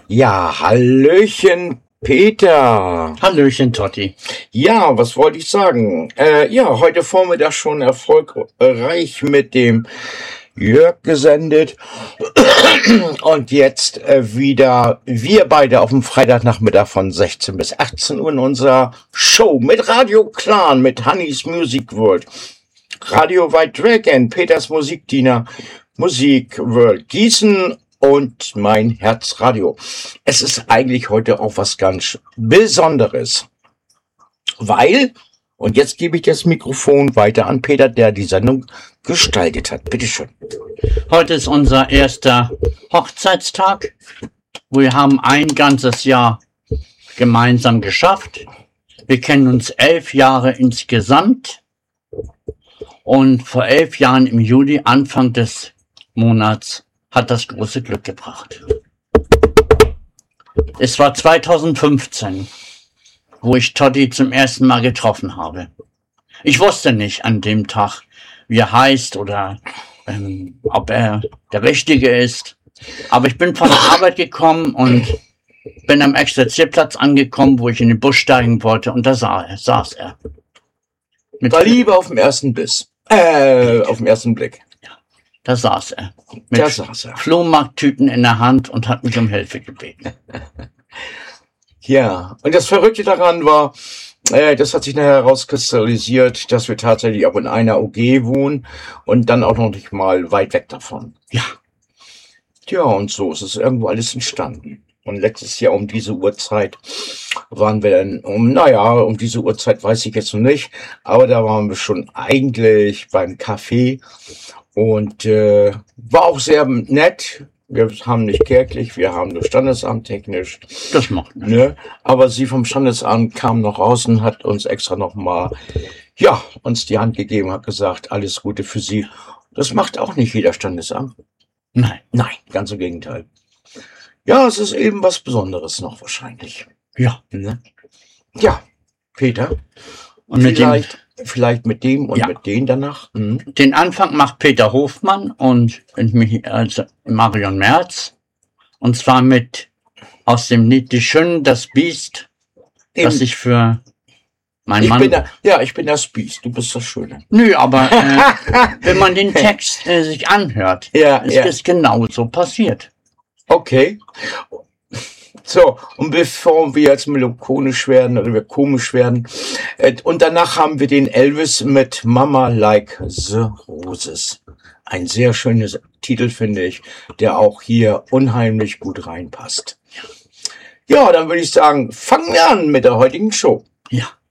Ja, Hallöchen, Peter. Hallöchen, Totti. Ja, was wollte ich sagen? Heute Vormittag schon erfolgreich mit dem Jörg gesendet. Und jetzt wieder wir beide auf dem Freitagnachmittag von 16 bis 18 Uhr in unserer Show mit Radio Clan, mit Hannis Music World, Radio White Dragon, Peters Musikdiener, Musik World Gießen und mein Herzradio. Es ist eigentlich heute auch was ganz Besonderes, weil, und jetzt gebe ich das Mikrofon weiter an Peter, der die Sendung gestaltet hat. Bitteschön. Heute ist unser erster Hochzeitstag. Wir haben ein ganzes Jahr gemeinsam geschafft. Wir kennen uns 11 Jahre insgesamt. Und vor 11 Jahren im Juli, Anfang des Monats, hat das große Glück gebracht. Es war 2015, wo ich Totti zum ersten Mal getroffen habe. Ich wusste nicht an dem Tag, wie er heißt oder ob er der Richtige ist. Aber ich bin von der Arbeit gekommen und bin am Exerzierplatz angekommen, wo ich in den Bus steigen wollte, und da saß er. War Liebe auf dem ersten Biss. Auf den ersten Blick. Da saß er. Mit Flohmarkttüten in der Hand und hat mich um Hilfe gebeten. Ja, und das Verrückte daran war, das hat sich nachher herauskristallisiert, dass wir tatsächlich auch in einer OG wohnen und dann auch noch nicht mal weit weg davon. Ja. Tja, und so ist es irgendwo alles entstanden. Und letztes Jahr um diese Uhrzeit waren wir dann, um diese Uhrzeit weiß ich jetzt noch nicht, aber da waren wir schon eigentlich beim Café und war auch sehr nett. Wir haben nicht kärglich, wir haben nur Standesamt technisch. Das macht nichts. Ne? Aber sie vom Standesamt kam noch raus und hat uns extra nochmal, uns die Hand gegeben, hat gesagt, alles Gute für Sie. Das macht auch nicht jeder Standesamt. Nein, ganz im Gegenteil. Ja, es ist eben was Besonderes noch wahrscheinlich. Ja. Ne? Ja, Peter. Und vielleicht mit dem und mit denen danach. Den Anfang macht Peter Hofmann und Marion Merz. Und zwar mit aus dem Lied Die Schöne, das Biest, das ich für meinen Mann... Ich bin das Biest, du bist das Schöne. Nö, aber wenn man den Text sich anhört, ist es genau so passiert. Okay. So, und bevor wir jetzt melancholisch werden oder wir komisch werden, und danach haben wir den Elvis mit Mama Like the Roses. Ein sehr schöner Titel, finde ich, der auch hier unheimlich gut reinpasst. Ja, dann würde ich sagen, fangen wir an mit der heutigen Show. Ja.